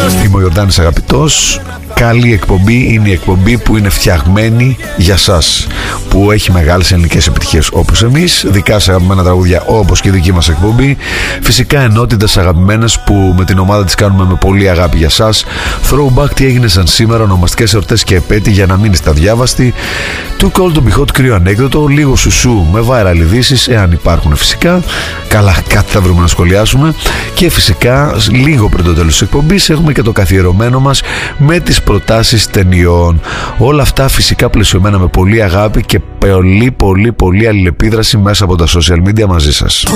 Είμαι ο Ιορδάνης Αγαπητός. Καλή εκπομπή είναι η εκπομπή που είναι φτιαγμένη για σας, που έχει μεγάλες ελληνικές επιτυχίες όπως εμείς, δικά σας αγαπημένα τραγούδια όπως και η δική μας εκπομπή, φυσικά ενότητες αγαπημένες που με την ομάδα της κάνουμε με πολύ αγάπη για σας, throwback τι έγινε σαν σήμερα, ονομαστικές εορτές και επέτειοι για να μείνεις αδιάβαστη, too cold to be hot, κρύο ανέκδοτο, λίγο σουσού με viral ειδήσεις εάν υπάρχουν φυσικά, καλά κάτι θα βρούμε να σχολιάσουμε, και φυσικά λίγο πριν το τέλος της εκπομπής έχουμε και το καθιερωμένο μας με τις προτάσεις ταινιών. Όλα αυτά φυσικά πλαισιωμένα με πολύ αγάπη και πολύ αλληλεπίδραση μέσα από τα social media μαζί σας.